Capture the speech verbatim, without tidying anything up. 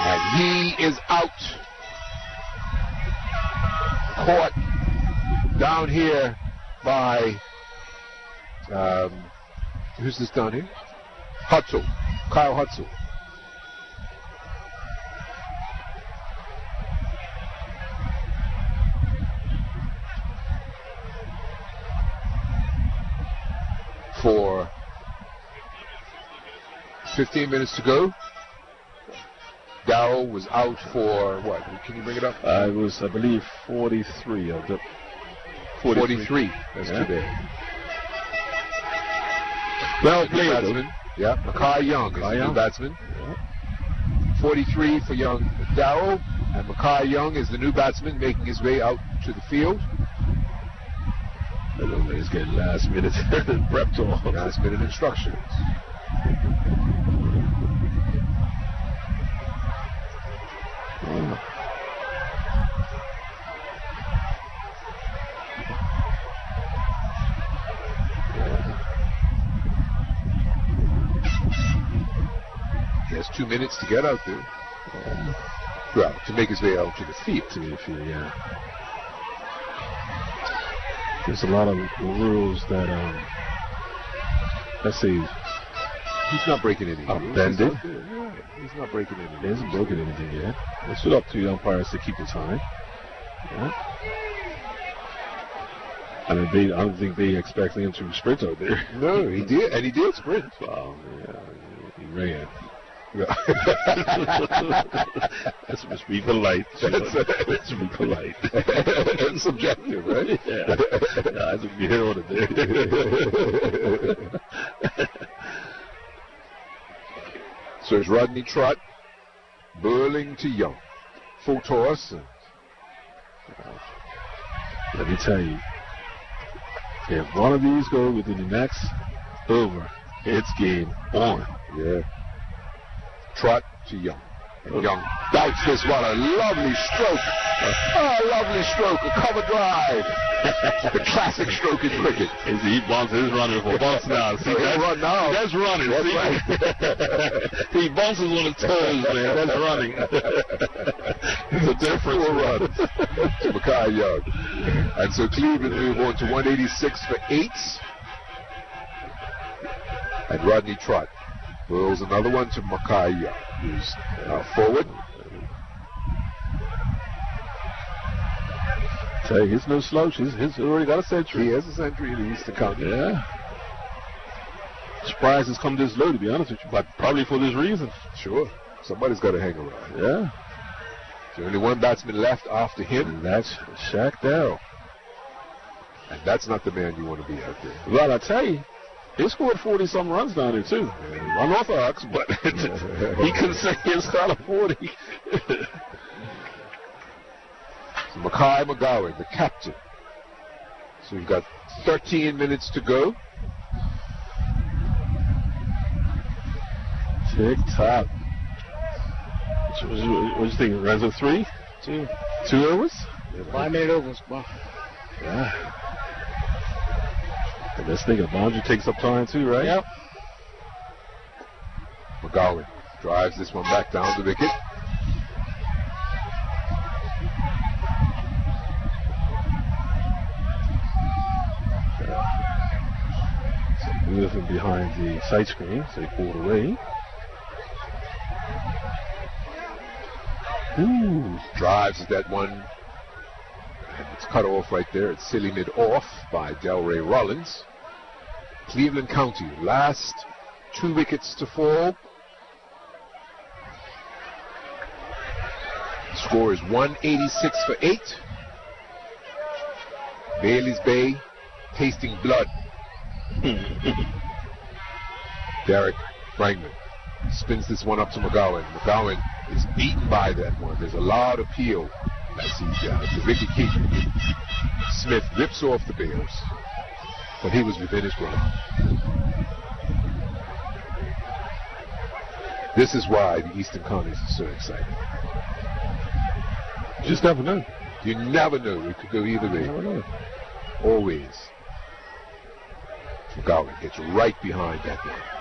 And he is out. Caught down here by, um, who's this down here? Hutzel, Kyle Hutzel. For fifteen minutes to go. Darrell was out for what? Can you bring it up? Uh, it was, I believe, forty-three. Of the forty-three. forty-three. That's yeah. too bad. Well played, batsman. Yeah, Makai Young is the new batsman. Yeah. forty-three for young Darrell, and Makai Young is the new batsman making his way out to the field. I don't know, he's getting last minute prep talk. Last minute instructions. Oh. He has two minutes to get out there. Um, well, to make his way out to the field. To the field, yeah. There's a lot of rules that, um, let's see. He's not breaking any rules. Bended. He's, yeah, he's not breaking any rules. He hasn't broken anything yet. It's up to the umpires to keep the time. Yeah. I mean, they, I don't think they expect him to sprint out there. No, he did, and he did sprint. Wow, yeah, he ran. That's supposed to be polite. That's supposed to be polite. It's subjective, right? Yeah. Nah, that's a hero today. So it's Rodney Trott, Burling to Young. Full toss. Let me tell you, if one of these go within the next over, it's game on. Yeah. Trott to Young. And Young doubts this one. A lovely stroke. Oh, a lovely stroke. A cover drive. The classic stroke in cricket. Is he bumps his running for bumps now. See, that's, run now. That's running. That's see? Right. He bumps his on his toes, man. That's running. It's a different run to Makai Young. And so Cleveland move on to one eighty-six for eight. And Rodney Trott Burls another one to Makai Young, who's now forward. Tell you, he's no slouch. He's, he's already got a century. He has a century in the Eastern County. Yeah. Surprised it's come this low, to be honest with you, but probably for this reason. Sure. Somebody's got to hang around. Yeah. There's only one batsman left after him. And that's Shaq Darrell. And that's not the man you want to be out there. Well, I tell you, he scored forty-some runs down there, too. Yeah. Unorthodox, but he couldn't say his style of forty. So Makai McGowan, the captain. So we've got thirteen minutes to go. Tick-tock. What do you think? Rezo three? Two. Two overs? Five-minute overs. Wow. Yeah. And this thing, a boundary takes up time too, right? Yep. McGowan drives this one back down the wicket. So moving behind the sight screen, so he pulled away. Ooh, drives that one. And it's cut off right there. It's sealing it off by Delray Rollins. Cleveland County, last two wickets to fall. Score is one eighty-six for eight. Bailey's Bay tasting blood. Derek Brangman spins this one up to McGowan. McGowan is beaten by that one. There's a loud appeal as he, uh, the wicket keeper Smith rips off the bails, but he was within his ground. This is why the Eastern Counties are so exciting. You just never know. You never know. It could go either way. Never know. Always. McGowan gets right behind that one.